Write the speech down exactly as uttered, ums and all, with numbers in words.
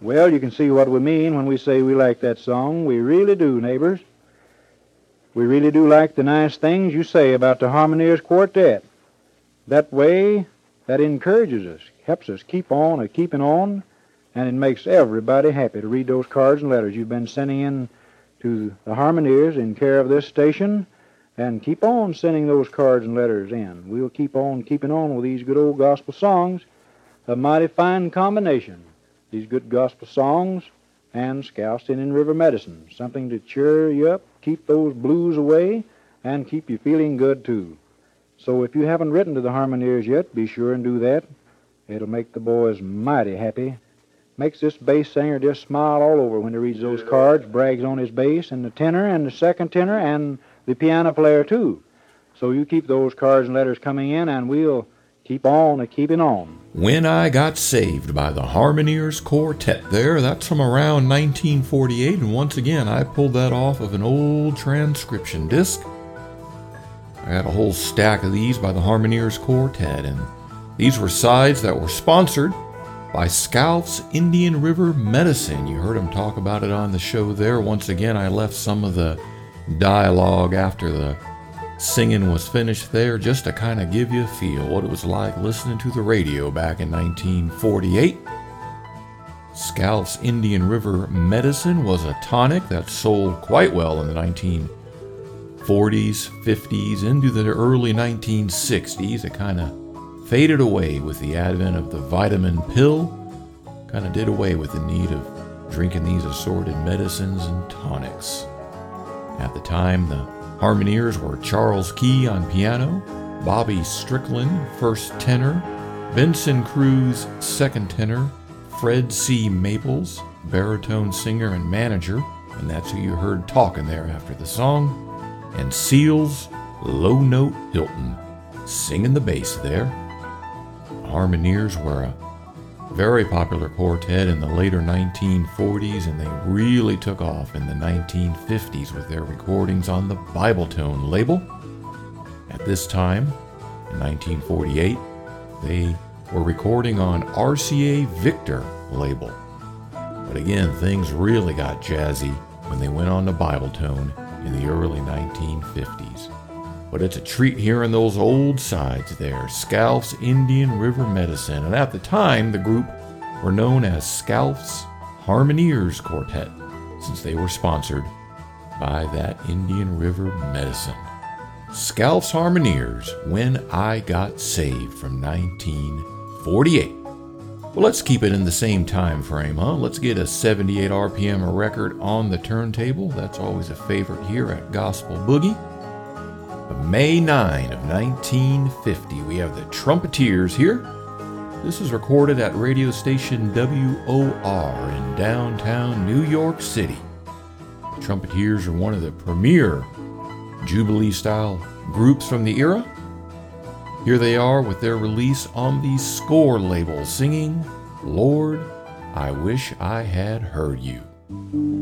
Well, you can see what we mean when we say we like that song. We really do, neighbors. We really do like the nice things you say about the Harmoniers Quartet. That way, that encourages us, helps us keep on a keeping on, and it makes everybody happy to read those cards and letters you've been sending in to the Harmoniers in care of this station, and keep on sending those cards and letters in. We'll keep on keeping on with these good old gospel songs, a mighty fine combination. These good gospel songs and Scouts Indian River medicine, something to cheer you up, keep those blues away, and keep you feeling good, too. So if you haven't written to the Harmoniers yet, be sure and do that. It'll make the boys mighty happy. Makes this bass singer just smile all over when he reads those cards, brags on his bass, and the tenor, and the second tenor, and the piano player, too. So you keep those cards and letters coming in, and we'll keep on a keeping on. When I Got Saved by the Harmoniers Quartet there. That's from around nineteen forty-eight, and once again, I pulled that off of an old transcription disc. I had a whole stack of these by the Harmoniers Quartet, and these were sides that were sponsored by Scouts Indian River Medicine. You heard them talk about it on the show there. Once again, I left some of the dialogue after the singing was finished there just to kind of give you a feel what it was like listening to the radio back in nineteen forty-eight. Scouts Indian River Medicine was a tonic that sold quite well in the nineteen forties, fifties, into the early nineteen sixties. It kind of faded away with the advent of the vitamin pill. Kind of did away with the need of drinking these assorted medicines and tonics. At the time, the Harmoniers were Charles Key on piano, Bobby Strickland, first tenor, Benson Cruz, second tenor, Fred C. Maples, baritone singer and manager, and that's who you heard talking there after the song, and Seals Low Note Hilton singing the bass there. The Harmoniers were a very popular quartet in the later nineteen forties, and they really took off in the nineteen fifties with their recordings on the Bibletone label. At this time, in nineteen forty-eight, they were recording on R C A Victor label. But again, things really got jazzy when they went on to Bibletone in the early nineteen fifties. But it's a treat hearing those old sides there, Scouts Indian River Medicine. And at the time, the group were known as Scouts Harmoniers Quartet, since they were sponsored by that Indian River Medicine. Scouts Harmoniers, When I Got Saved from nineteen forty-eight. Well, let's keep it in the same time frame, huh? Let's get a seventy-eight R P M record on the turntable. That's always a favorite here at Gospel Boogie. May ninth of nineteen fifty, we have the Trumpeteers here. This is recorded at radio station W O R in downtown New York City. The Trumpeteers are one of the premier Jubilee-style groups from the era. Here they are with their release on the Score label, singing, Lord, I Wish I Had Heard You.